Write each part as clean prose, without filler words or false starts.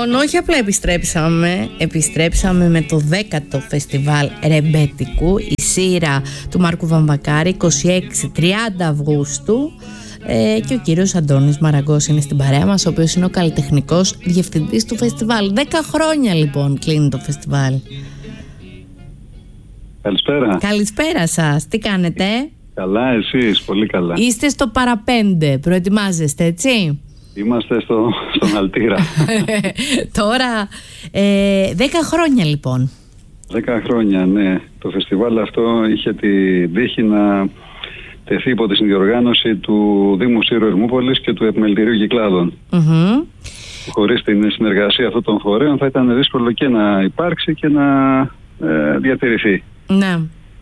Λοιπόν, όχι απλά επιστρέψαμε με το 10ο φεστιβάλ ρεμπέτικου, η σείρα του Μάρκου Βαμβακάρη, 26-30 Αυγούστου. Και ο κύριος Αντώνης Μαραγκός είναι στην παρέα μας, ο οποίος είναι ο καλλιτεχνικός διευθυντής του φεστιβάλ. 10 χρόνια λοιπόν κλείνει το φεστιβάλ. Καλησπέρα. Καλησπέρα σας, τι κάνετε? Καλά, εσείς, πολύ καλά. Είστε στο παραπέντε, προετοιμάζεστε, έτσι? Είμαστε στον Αλτήρα. Τώρα, 10 χρόνια λοιπόν. 10 χρόνια, ναι. Το φεστιβάλ αυτό είχε τη τύχη να τεθεί υπό τη συνδιοργάνωση του Δήμου Σύρου Ερμούπολης και του Επιμελητηρίου Κυκλάδων. Χωρίς την συνεργασία αυτών των φορέων θα ήταν δύσκολο και να υπάρξει και να διατηρηθεί. Ναι.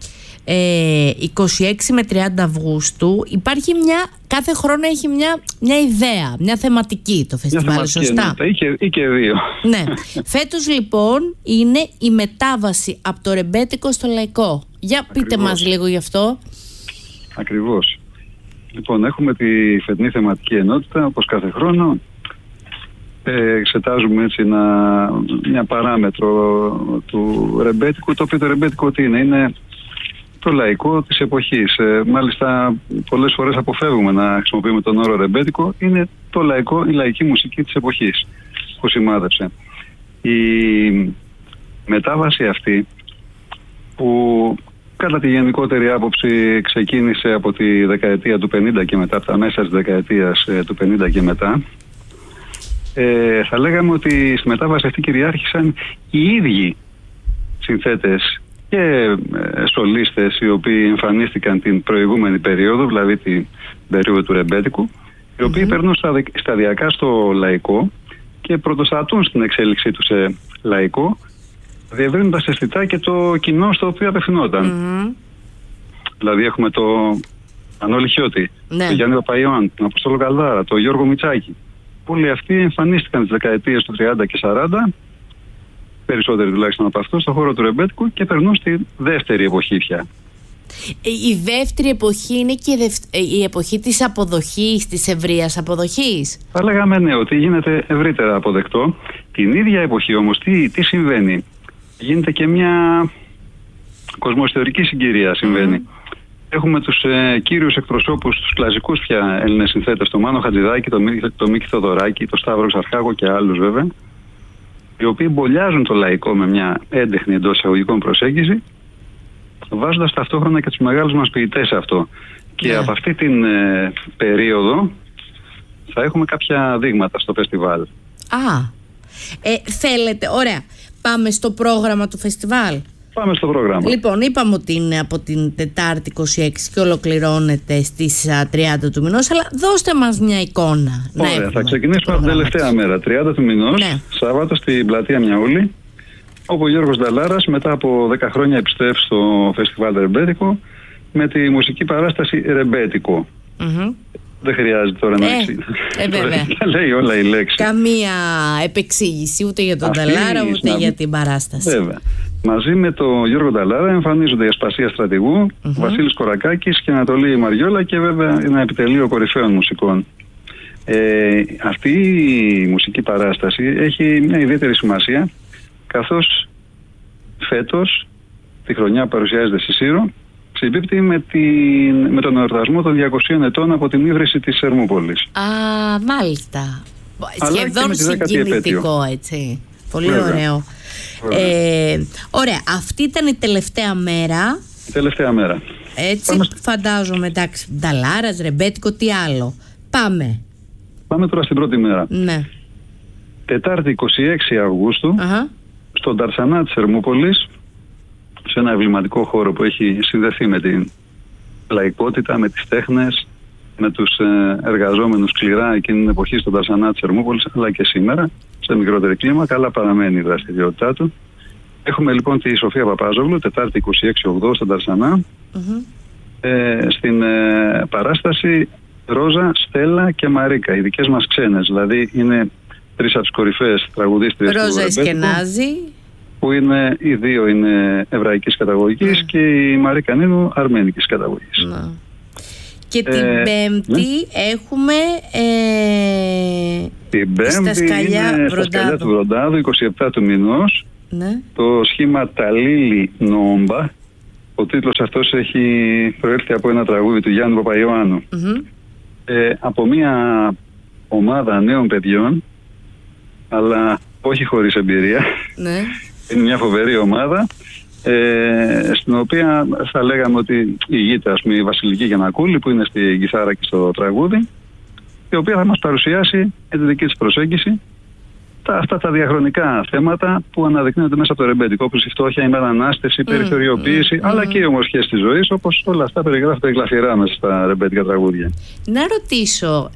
26 με 30 Αυγούστου υπάρχει κάθε χρόνο έχει μια ιδέα, μια θεματική το φεστιβάλ, σωστά? Ή και δύο. Ναι. Φέτος λοιπόν είναι η μετάβαση από το ρεμπέτικο στο λαϊκό. Για πείτε μας λίγο γι' αυτό. Ακριβώς. Λοιπόν, έχουμε τη φετινή θεματική ενότητα, όπως κάθε χρόνο. Εξετάζουμε έτσι μια παράμετρο του ρεμπέτικου, το οποίο το ρεμπέτικο τι είναι? Είναι το λαϊκό της εποχής. Μάλιστα πολλές φορές αποφεύγουμε να χρησιμοποιούμε τον όρο ρεμπέτικο. Είναι το λαϊκό, η λαϊκή μουσική της εποχής που σημάδεψε. Η μετάβαση αυτή, που κατά τη γενικότερη άποψη ξεκίνησε από τη δεκαετία του 50 και μετά, από τα μέσα της δεκαετίας του 50 και μετά, θα λέγαμε ότι στη μετάβαση αυτή κυριάρχησαν οι ίδιοι συνθέτες και σολίστες οι οποίοι εμφανίστηκαν την προηγούμενη περίοδο, δηλαδή την περίοδο του ρεμπέτικου, οι οποίοι περνούν σταδιακά στο λαϊκό και πρωτοστατούν στην εξέλιξή του σε λαϊκό, διευρύνοντας αισθητά και το κοινό στο οποίο απευθυνόταν. Δηλαδή έχουμε το Μανώλη Χιώτη, το Γιάννη Παπαϊωάννη, τον Αποστόλο Καλδάρα, τον Γιώργο Μητσάκη. Όλοι αυτοί εμφανίστηκαν τις δεκαετίες του 30 και 40, περισσότεροι τουλάχιστον από αυτό, στον χώρο του ρεμπέτικου, και περνούν στη δεύτερη εποχή πια. Η δεύτερη εποχή είναι και η εποχή της αποδοχής, της ευρείας αποδοχής. Θα λέγαμε ναι, ότι γίνεται ευρύτερα αποδεκτό. Την ίδια εποχή όμως τι συμβαίνει? Γίνεται και μια κοσμοϊστορική συγκυρία συμβαίνει. Έχουμε τους κύριους εκπροσώπους, τους κλασικούς πια Έλληνες συνθέτες, τον Μάνο Χατζηδάκη, τον Μίκη Θοδωράκη, τον Σταύρο Ξαρχάγο και άλλους βέβαια, οι οποίοι μπολιάζουν το λαϊκό με μια έντεχνη εντός εισαγωγικών προσέγγιση, βάζοντας ταυτόχρονα και τους μεγάλους μας ποιητές σε αυτό. Και από αυτή την περίοδο θα έχουμε κάποια δείγματα στο φεστιβάλ. Θέλετε, ωραία. Πάμε στο πρόγραμμα του φεστιβάλ. Πάμε στο πρόγραμμα. Λοιπόν, είπαμε ότι είναι από την Τετάρτη 26 και ολοκληρώνεται στις 30 του μηνός, αλλά δώστε μας μια εικόνα. Ωραία, θα ξεκινήσουμε από την τελευταία μέρα, 30 του μηνός, Σάββατο, στην πλατεία Μιαούλη, όπου ο Γιώργος Νταλάρας μετά από 10 χρόνια επιστρέφει στο φεστιβάλ ρεμπέτικο με τη μουσική παράσταση ρεμπέτικο. Δεν χρειάζεται τώρα να τα λέει όλα η λέξη. Καμία επεξήγηση ούτε για τον Νταλάρα ούτε για την παράσταση. Βέβαια. Μαζί με τον Γιώργο Νταλάρα εμφανίζονται η Ασπασία Στρατηγού, Βασίλης Κορακάκης και Ανατολή Μαριόλα, και βέβαια ένα επιτελείο κορυφαίων μουσικών. Αυτή η μουσική παράσταση έχει μια ιδιαίτερη σημασία, καθώς φέτος, τη χρονιά που παρουσιάζεται στη Σύρο, συμπίπτει με τον εορτασμό των 200 ετών από την ίδρυση της Ερμούπολης. Μάλιστα. Σχεδόν συγκινητικό, έτσι. Πολύ ωραίο. Ωραία, αυτή ήταν η τελευταία μέρα. Η τελευταία μέρα. Έτσι, φαντάζομαι, εντάξει, Νταλάρας, ρεμπέτικο, τι άλλο? Πάμε τώρα στην πρώτη μέρα. Ναι. Τετάρτη 26 Αυγούστου, στον Ταρσανά της Ερμούπολης, σε ένα εμβληματικό χώρο που έχει συνδεθεί με την λαϊκότητα, με τις τέχνες, με τους εργαζόμενους σκληρά εκείνη την εποχή στον Ταρσανά της Ερμούπολης, αλλά και σήμερα, σε μικρότερη κλίμακα, αλλά παραμένει η δραστηριότητά του. Έχουμε λοιπόν τη Σοφία Παπάζογλου, Τετάρτη 26 στον Ταρσανά, στην παράσταση Ρόζα, Στέλλα και Μαρίκα, οι δικές μας ξένες, δηλαδή είναι τρεις από τις κορυφαίες τραγουδίστριες του Ρόζα ρεμπέτικου, Εσκενάζη, που οι δύο είναι εβραϊκής καταγωγής και η Μαρίκα Νίνου αρμένικης καταγωγής. Και την Πέμπτη έχουμε Την Πέμπτη είναι στα σκαλιά του Βροντάδου, 27 του μηνός. Ναι. Το σχήμα Ταλίλη Νόμπα. Ο τίτλος αυτός έχει προέρχεται από ένα τραγούδι του Γιάννου Παπαϊωάννου. Από μια ομάδα νέων παιδιών, αλλά όχι χωρίς εμπειρία. Ναι. Είναι μια φοβερή ομάδα, στην οποία θα λέγαμε ότι ηγείται, ας πούμε, η Βασιλική Γιαννακούλη, που είναι στη κιθάρα και στο τραγούδι, η οποία θα μας παρουσιάσει με τη δική της προσέγγιση αυτά τα διαχρονικά θέματα που αναδεικνύονται μέσα από το ρεμπέτικο, όπως η φτώχεια, η μετανάστευση, η περιθωριοποίηση, αλλά και οι ομορφιές της ζωής, όπως όλα αυτά περιγράφονται γλαφυρά μέσα στα ρεμπέτικα τραγούδια. Να ρωτήσω,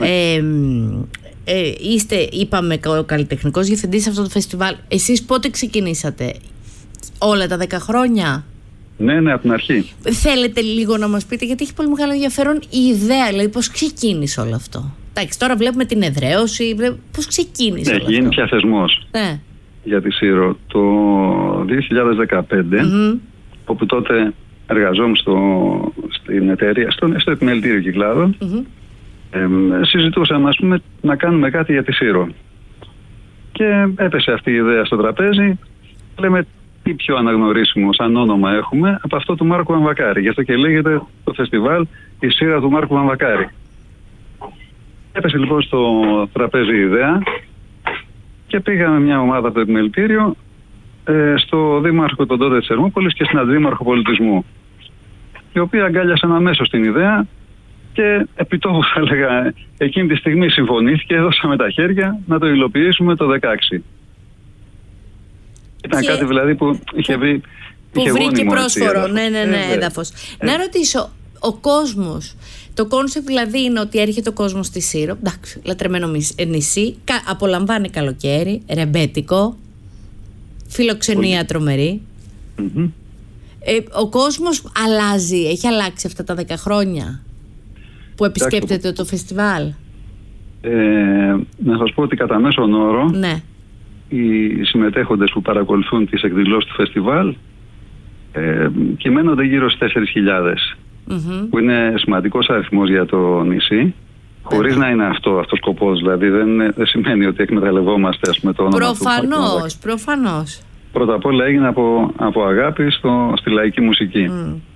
είστε, είπαμε, ο καλλιτεχνικός διευθυντής σε αυτό το φεστιβάλ. Εσείς πότε ξεκινήσατε? Όλα τα 10 χρόνια? Ναι, από την αρχή. Θέλετε λίγο να μας πείτε, γιατί έχει πολύ μεγάλο ενδιαφέρον η ιδέα, δηλαδή πώς ξεκίνησε όλο αυτό? Εντάξει, τώρα βλέπουμε την εδραίωση, πώς ξεκίνησε όλο αυτό? Έχει γίνει πια θεσμός για τη Σύρο το 2015, όπου τότε εργαζόμουν στην εταιρεία, στο επιμελητήριο Κυκλάδων. Συζητούσαμε, ας πούμε, να κάνουμε κάτι για τη Σύρο. Και έπεσε αυτή η ιδέα στο τραπέζι. Λέμε, τι πιο αναγνωρίσιμο σαν όνομα έχουμε από αυτό του Μάρκου Βαμβακάρη. Γι' αυτό και λέγεται το φεστιβάλ η Σύρα του Μάρκου Βαμβακάρη. Έπεσε λοιπόν στο τραπέζι η ιδέα και πήγαμε μια ομάδα από το επιμελητήριο στο Δήμαρχο τον τότε της Ερμούπολης και στην Αντιδήμαρχο Πολιτισμού, οι οποίοι αγκάλιασαν αμέσως την ιδέα και επιτόπου, θα έλεγα, εκείνη τη στιγμή συμφωνήθηκε, δώσαμε τα χέρια να το υλοποιήσουμε το 2016. Ήταν κάτι δηλαδή που είχε βρει. Που βρήκε πρόσφορο, έδαφος. Να ρωτήσω, ο κόσμος, το κόνσεπτ δηλαδή είναι ότι έρχεται ο κόσμος στη Σύρο, εντάξει, λατρεμένο νησί, απολαμβάνει καλοκαίρι, ρεμπέτικο, φιλοξενία τρομερή. Ο κόσμος αλλάζει, έχει αλλάξει αυτά τα 10 χρόνια που επισκέπτεται το φεστιβάλ? Να σας πω ότι κατά μέσον όρο, οι συμμετέχοντες που παρακολουθούν τις εκδηλώσεις του φεστιβάλ κυμαίνονται γύρω στις 4.000, που είναι σημαντικός αριθμός για το νησί, χωρίς να είναι αυτό σκοπός, δηλαδή δεν σημαίνει ότι εκμεταλλευόμαστε, ας πούμε, το όνομα του. Προφανώς. Πρώτα απ' όλα έγινε από αγάπη στη λαϊκή μουσική.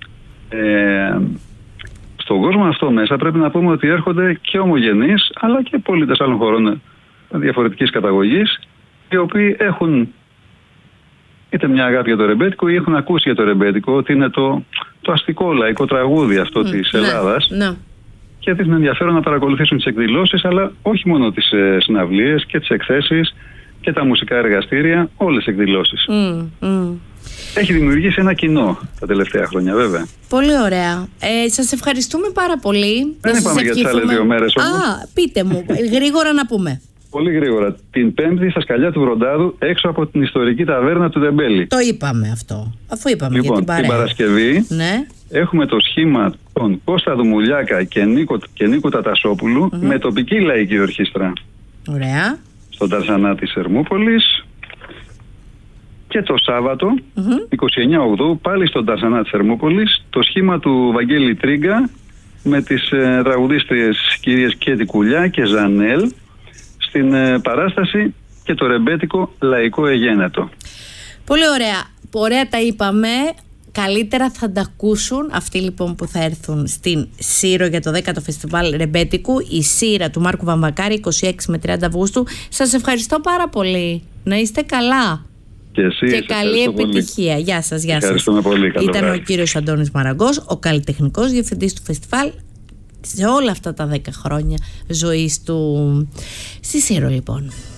Στον κόσμο αυτό μέσα πρέπει να πούμε ότι έρχονται και ομογενείς, αλλά και πολίτες άλλων χωρών διαφορετικής καταγωγής, οι οποίοι έχουν είτε μια αγάπη για το ρεμπέτικο ή έχουν ακούσει για το ρεμπέτικο ότι είναι το αστικό λαϊκό τραγούδι αυτό της Ελλάδας, και δείχνουν ενδιαφέρον να παρακολουθήσουν τις εκδηλώσεις, αλλά όχι μόνο τις συναυλίες και τις εκθέσεις και τα μουσικά εργαστήρια, όλες τις εκδηλώσεις. Έχει δημιουργήσει ένα κοινό τα τελευταία χρόνια, βέβαια. Πολύ ωραία. Σας ευχαριστούμε πάρα πολύ. Δεν είπαμε για τις άλλες 2 μέρες όμως. Πείτε μου, γρήγορα να πούμε. Πολύ γρήγορα. Την Πέμπτη στα σκαλιά του Βροντάδου, έξω από την ιστορική ταβέρνα του Ντεμπέλη. Το είπαμε αυτό, αφού είπαμε λοιπόν, για την παρέα. Την Παρασκευή έχουμε το σχήμα των Κώστα Δουμουλιάκα και Νίκου Τατασόπουλου με τοπική λαϊκή ορχήστρα. Ωραία. Στον Ταρσανά της Ερμούπολης. Και το Σάββατο, 29 Οκτώβρου, πάλι στον Ταρσανά της Ερμούπολης, το σχήμα του Βαγγέλη Τρίγκα με τις τραγουδίστριες κυρίες Κέτη Κουλιά και Ζανέλ στην παράσταση και το ρεμπέτικο λαϊκό εγένετο. Πολύ ωραία. Ωραία τα είπαμε. Καλύτερα θα τα ακούσουν αυτοί λοιπόν που θα έρθουν στην Σύρο για το 10ο Φεστιβάλ Ρεμπέτικου, η Σύρα του Μάρκου Βαμβακάρη, 26 με 30 Αυγούστου. Σας ευχαριστώ πάρα πολύ. Να είστε καλά. Και εσύ, και καλή επιτυχία. Πολύ. Γεια σας. Ευχαριστούμε πολύ. Ήταν ο κύριος Αντώνης Μαραγκός, ο καλλιτεχνικός διευθυντής του φεστιβάλ σε όλα αυτά τα 10 χρόνια ζωής του στη Σύρο λοιπόν.